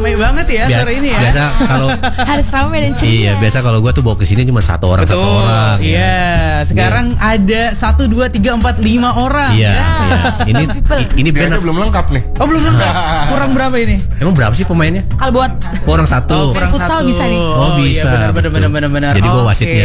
Rame banget ya sore ini ya. Biasa kalau harus rame dan ceria. Iya, biasa kalau gue tuh bawa kesini cuma satu orang. Iya, sekarang ada 1, 2, 3, 4, 5 orang. Iya. Ini Kayaknya band belum lengkap nih. Oh, belum lengkap. Kurang berapa ini? Emang berapa sih pemainnya? Kalau buat Orang satu. kurang futsal bisa nih. Oh, bisa. Iya, benar. Jadi gue wasitnya.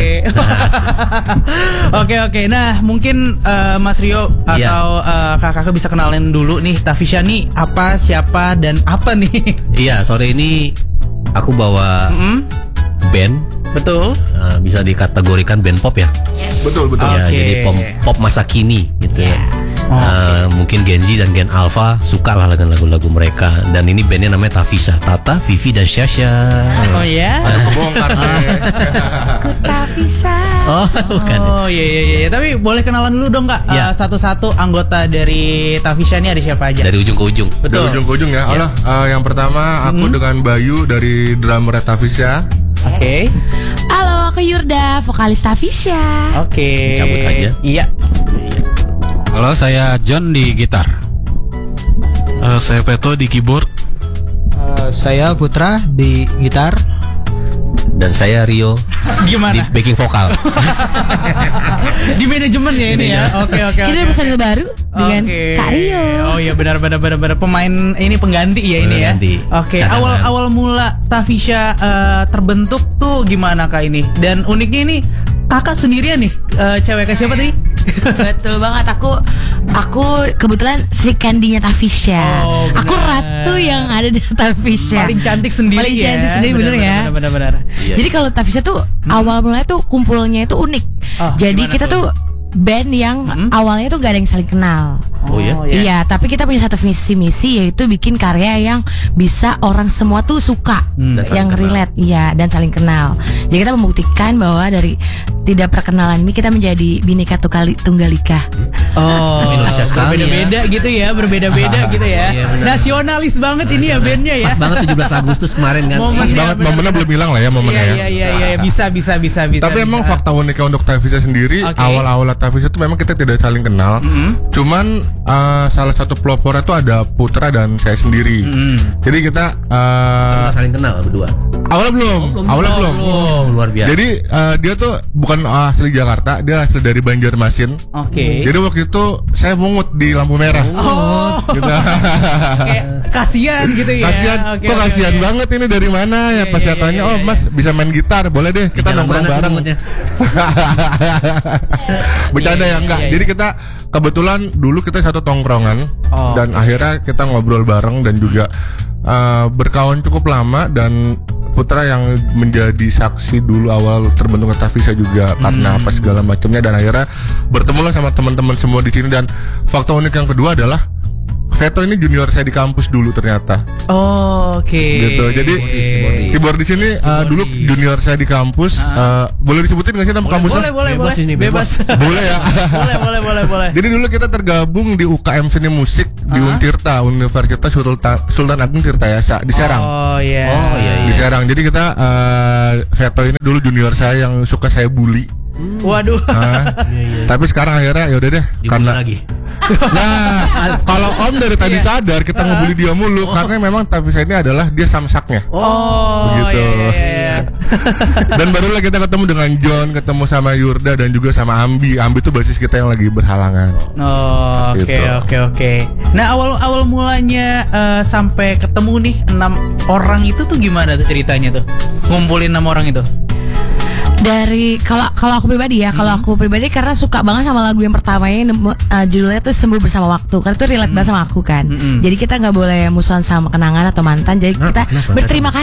Oke. Nah, mungkin Mas Rio atau kakak bisa kenalin dulu nih Tafisya nih apa, siapa, dan apa nih? Iya, sore ini aku bawa band. Betul. Bisa dikategorikan band pop ya. Betul. Ya, jadi pop masa kini gitu ya. Mungkin Gen Z dan Gen Alpha suka lah dengan lagu-lagu mereka. Dan ini bandnya namanya Tafisya, Tata, Vivi, dan Syasha. Oh ya? Kebongkar deh. Tafisya. Oh, bukan. Oh iya. Tapi boleh kenalan dulu dong Kak. Satu-satu anggota dari Tafisya ini ada siapa aja? Dari ujung ke ujung. Betul. Dari ujung ke ujung ya. Yang pertama aku dengan Bayu dari drummer Tafisya. Oke. Halo, aku Yurda, vokalis Tafisya. Oke. Cabut aja. Iya. Halo, saya John di gitar. Saya Peto di keyboard. Saya Putra di gitar. Dan saya Rio di Gimana? backing vokal. Di manajemen ya ini ya. Oke. Kita ada personil baru dengan Oke. Kak Rio. Oh iya benar. Pemain ini pengganti ya ini ya. Pengganti. Oke. Cadangan. Awal mula Tafisya terbentuk tuh gimana Kak ini? Dan uniknya ini kakak sendirian nih. Cewek ke siapa tadi? Betul banget, aku kebetulan Sri Kandinya Tafisya. Oh, benar. Aku ratu yang ada di Tafisya. Paling cantik sendiri Paling ya. cantik sendiri bener ya. Benar. Iya. Jadi kalau Tafisya tuh awal mulanya tuh kumpulnya itu unik. Jadi gimana kita tuh band yang awalnya tuh gak ada yang saling kenal. Oh ya? Iya, tapi kita punya satu visi misi yaitu bikin karya yang bisa orang semua tuh suka, Dan saling yang kenal. relate, iya, dan saling kenal. Jadi kita membuktikan bahwa dari tidak perkenalan ini kita menjadi Bhinneka Tunggal Ika. Oh, Indonesia sekali berbeda-beda gitu ya, berbeda-beda gitu ya. Iya, benar. Nasionalis banget ini ya bandnya ya. Pas banget 17 Agustus kemarin kan. Momen. Pas banget, momennya belum hilang lah ya momennya ya. Iya, bisa. Tapi emang fakta uniknya untuk Tafisya sendiri, Oke. awal-awal Tafisya itu memang kita tidak saling kenal. Cuman salah satu pelopornya itu ada Putra dan saya sendiri. Jadi kita Saling kenal berdua. awalnya belum. Oh, luar biasa. Jadi dia tuh bukan asli Jakarta, dia asli dari Banjarmasin. Oke. Jadi waktu itu saya mungut di lampu merah. Oh, Gitu. kayak kasihan gitu ya. Kasihan, Oke, kok oke, kasihan oke. banget ini dari mana ya? Pas saya tanya, oh Mas bisa main gitar, boleh deh kita Jalan nongkrong mana tuh bareng. moodnya? Bercanda ya enggak. Iya. Jadi kita kebetulan dulu kita satu tongkrongan dan akhirnya kita ngobrol bareng dan juga berkawan cukup lama. Dan Putra yang menjadi saksi dulu awal terbentuknya Tafisya juga karena apa segala macamnya, dan akhirnya bertemu lah sama teman-teman semua di sini. Dan fakta unik yang kedua adalah Veto ini junior saya di kampus dulu ternyata. Oh, oke. Gitu. Jadi keyboard di sini dulu junior saya di kampus. Boleh disebutin nggak sih nama kampusnya? Boleh. Bebas ini, bebas. Boleh ya. boleh. Jadi dulu kita tergabung di UKM Seni Musik di Untirta, Universitas Sultan Agung Tirtayasa di Serang. Oh iya. Di Serang. Jadi kita Veto ini dulu junior saya yang suka saya bully. Waduh. Tapi sekarang akhirnya ya udah deh Karena lagi. Nah, kalau Om dari tadi sadar kita ngebully dia mulu karena memang Tafisya ini adalah dia samsaknya. Oh, Begitu. iya. Dan barulah kita ketemu dengan John, ketemu sama Yurda dan juga sama Ambi. Ambi itu basis kita yang lagi berhalangan. Oh, oke. Gitu. Nah, awal mulanya sampai ketemu nih 6 orang itu tuh gimana tuh ceritanya tuh? Ngumpulin 6 orang itu. Dari kalau aku pribadi ya, kalau aku pribadi karena suka banget sama lagu yang pertamanya judulnya tuh Sembuh Bersama Waktu, karena itu relate banget sama aku kan. Jadi kita nggak boleh musuhan sama kenangan atau mantan. Jadi kita berterima